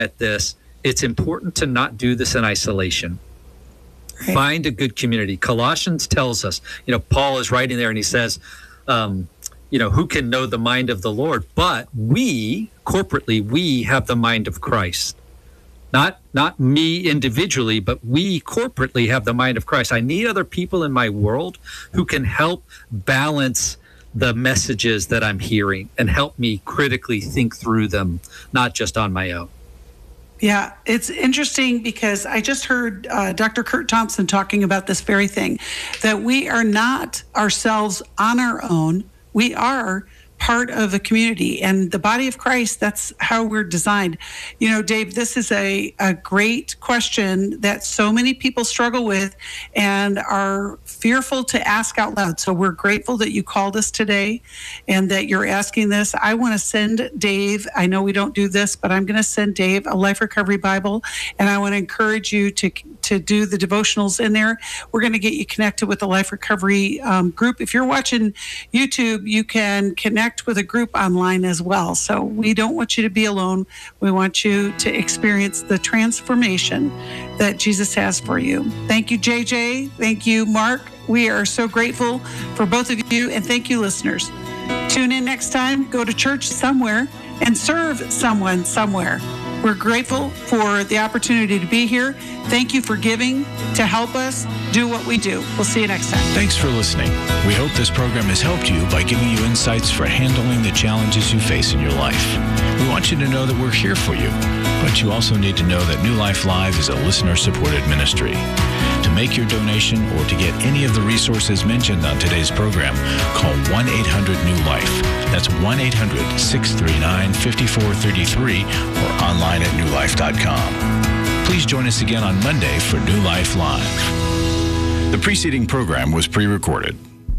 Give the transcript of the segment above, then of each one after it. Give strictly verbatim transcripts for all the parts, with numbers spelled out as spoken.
at this, it's important to not do this in isolation. Right. Find a good community. Colossians tells us, you know, Paul is writing there and he says, um, you know, who can know the mind of the Lord? But we, corporately, we have the mind of Christ. Not not me individually, but we corporately have the mind of Christ. I need other people in my world who can help balance the messages that I'm hearing and help me critically think through them, not just on my own. Yeah, it's interesting because I just heard uh, Doctor Kurt Thompson talking about this very thing, that we are not ourselves on our own. We are part of a community, and the body of Christ, that's how we're designed. You know, Dave, this is a, a great question that so many people struggle with and are fearful to ask out loud. So we're grateful that you called us today and that you're asking this. I want to send Dave, I know we don't do this, but I'm going to send Dave a Life Recovery Bible, and I want to encourage you to to do the devotionals in there. We're going to get you connected with the Life Recovery um, group. If you're watching YouTube, you can connect with a group online as well. So we don't want you to be alone. We want you to experience the transformation that Jesus has for you. Thank you, J J. Thank you, Mark. We are so grateful for both of you, and thank you, listeners. Tune in next time. Go to church somewhere and serve someone somewhere. We're grateful for the opportunity to be here. Thank you for giving to help us do what we do. We'll see you next time. Thanks for listening. We hope this program has helped you by giving you insights for handling the challenges you face in your life. We want you to know that we're here for you, but you also need to know that New Life Live is a listener-supported ministry. To make your donation or to get any of the resources mentioned on today's program, call one eight hundred new life. That's one eight hundred, six three nine, five four three three or online at new life dot com. Please join us again on Monday for New Life Live. The preceding program was pre-recorded.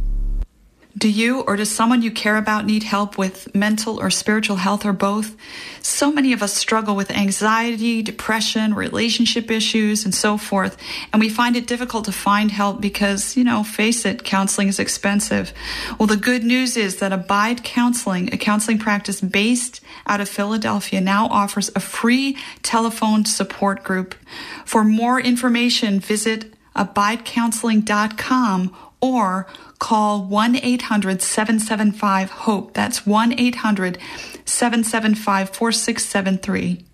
Do you or does someone you care about need help with mental or spiritual health or both? So many of us struggle with anxiety, depression, relationship issues, and so forth. And we find it difficult to find help because, you know, face it, counseling is expensive. Well, the good news is that Abide Counseling, a counseling practice based out of Philadelphia, now offers a free telephone support group. For more information, visit abide counseling dot com or call one eight hundred, seven seven five, HOPE. That's one eight hundred, seven seven five, four six seven three.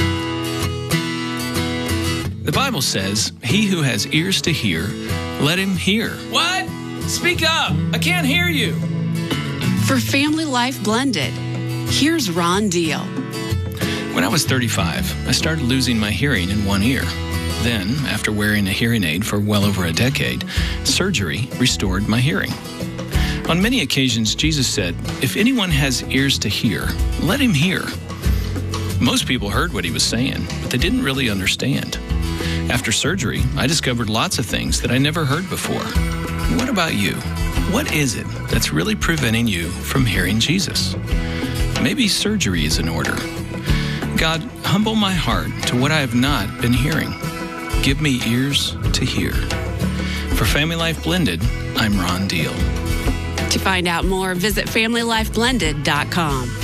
The Bible says, he who has ears to hear, let him hear. What? Speak up. I can't hear you. For Family Life Blended, here's Ron Deal. When I was thirty-five, I started losing my hearing in one ear. Then, after wearing a hearing aid for well over a decade, surgery restored my hearing. On many occasions, Jesus said, if anyone has ears to hear, let him hear. Most people heard what he was saying, but they didn't really understand. After surgery, I discovered lots of things that I never heard before. What about you? What is it that's really preventing you from hearing Jesus? Maybe surgery is in order. God, humble my heart to what I have not been hearing. Give me ears to hear. For Family Life Blended, I'm Ron Deal. To find out more, visit family life blended dot com.